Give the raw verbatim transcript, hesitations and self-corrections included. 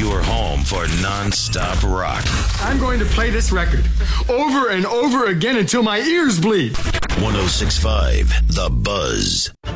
Your home for non-stop rock. I'm going to play this record over and over again until my ears bleed. one oh six point five The Buzz.